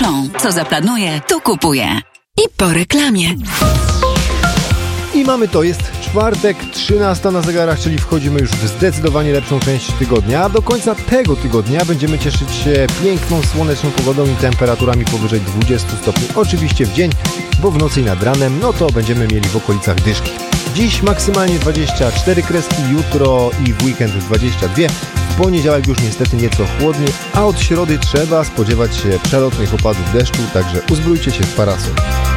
Auchan. Co zaplanuje, to kupuje. I po reklamie. I mamy to, jest czwartek, 13 na zegarach, czyli wchodzimy już w zdecydowanie lepszą część tygodnia. Do końca tego tygodnia będziemy cieszyć się piękną, słoneczną pogodą i temperaturami powyżej 20 stopni. Oczywiście w dzień, bo w nocy i nad ranem, no to będziemy mieli w okolicach dyszki. Dziś maksymalnie 24 kreski, jutro i w weekend 22. W poniedziałek już niestety nieco chłodniej, a od środy trzeba spodziewać się przelotnych opadów deszczu, także uzbrójcie się w parasol.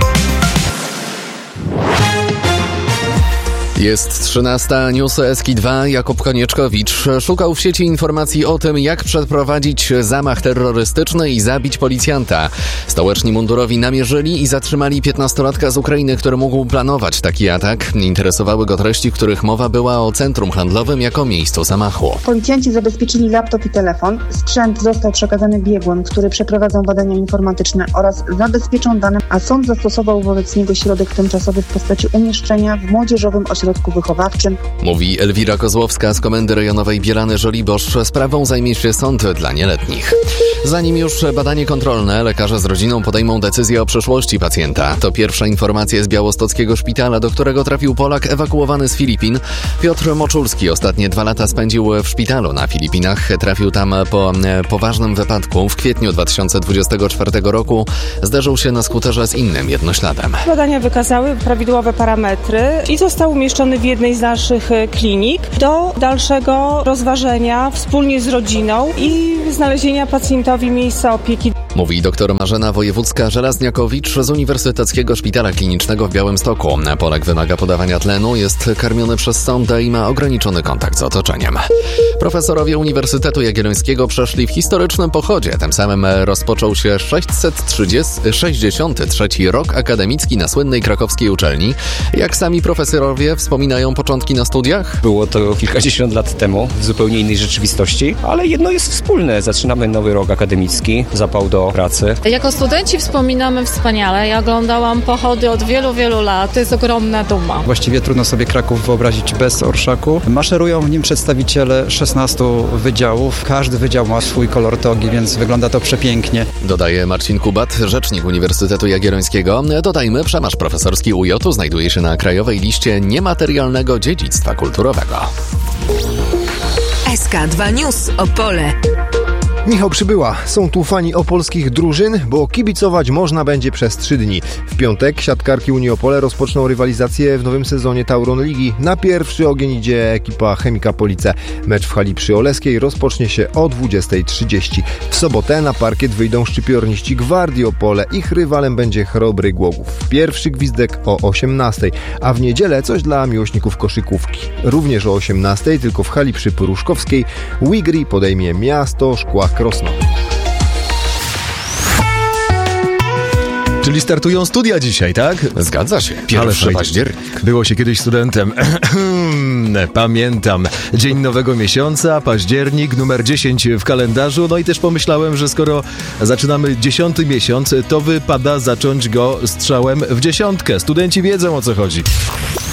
Jest 13, News Eski 2. Jakub Konieczkowicz szukał w sieci informacji o tym, jak przeprowadzić zamach terrorystyczny i zabić policjanta. Stołeczni mundurowi namierzyli i zatrzymali 15-latka z Ukrainy, który mógł planować taki atak. Interesowały go treści, w których mowa była o centrum handlowym jako miejscu zamachu. Policjanci zabezpieczyli laptop i telefon. Sprzęt został przekazany biegłym, który przeprowadzał badania informatyczne oraz zabezpieczą dane, a sąd zastosował wobec niego środek tymczasowy w postaci umieszczenia w młodzieżowym ośrodku wychowawczym. Mówi Elwira Kozłowska z Komendy Rejonowej Bielany-Żoliborz. Sprawą zajmie się sąd dla nieletnich. Zanim już badanie kontrolne, lekarze z rodziną podejmą decyzję o przyszłości pacjenta. To pierwsza informacja z białostockiego szpitala, do którego trafił Polak ewakuowany z Filipin. Piotr Moczulski ostatnie 2 lata spędził w szpitalu na Filipinach. Trafił tam po poważnym wypadku. W kwietniu 2024 roku zderzył się na skuterze z innym jednośladem. Badania wykazały prawidłowe parametry i został umieszczony w jednej z naszych klinik do dalszego rozważenia wspólnie z rodziną i znalezienia pacjentowi miejsca opieki. Mówi dr Marzena Wojewódzka-Żelazniakowicz z Uniwersyteckiego Szpitala Klinicznego w Białymstoku. Polak wymaga podawania tlenu, jest karmiony przez sondę i ma ograniczony kontakt z otoczeniem. Profesorowie Uniwersytetu Jagiellońskiego przeszli w historycznym pochodzie. Tym samym rozpoczął się 663 rok akademicki na słynnej krakowskiej uczelni. Jak sami profesorowie wspominają początki na studiach? Było to kilkadziesiąt lat temu, w zupełnie innej rzeczywistości, ale jedno jest wspólne. Zaczynamy nowy rok akademicki, zapał do pracy. Jako studenci wspominamy wspaniale. Ja oglądałam pochody od wielu, wielu lat. To jest ogromna duma. Właściwie trudno sobie Kraków wyobrazić bez orszaku. Maszerują w nim przedstawiciele 16 wydziałów. Każdy wydział ma swój kolor togi, więc wygląda to przepięknie. Dodaje Marcin Kubat, rzecznik Uniwersytetu Jagiellońskiego. Dodajmy, przemarsz profesorski UJ-u znajduje się na krajowej liście niematerialnego dziedzictwa kulturowego. SK2 News Opole. Michał Przybyła. Są tu fani opolskich drużyn, bo kibicować można będzie przez 3 dni. W piątek siatkarki Unii Opole rozpoczną rywalizację w nowym sezonie Tauron Ligi. Na pierwszy ogień idzie ekipa Chemika Police. Mecz w hali Przyoleskiej rozpocznie się o 20:30. W sobotę na parkiet wyjdą szczypiorniści Gwardii Opole. Ich rywalem będzie Chrobry Głogów. Pierwszy gwizdek o 18:00, a w niedzielę coś dla miłośników koszykówki. Również o 18:00, tylko w hali przy Pruszkowskiej, Wigry podejmie Miasto Szkła Krosno. Czyli startują studia dzisiaj, tak? Zgadza się. 1 październik. Było się kiedyś studentem. Pamiętam. Dzień nowego miesiąca, październik, numer 10 w kalendarzu. No i też pomyślałem, że skoro zaczynamy 10 miesiąc, to wypada zacząć go strzałem w 10. Studenci wiedzą, o co chodzi.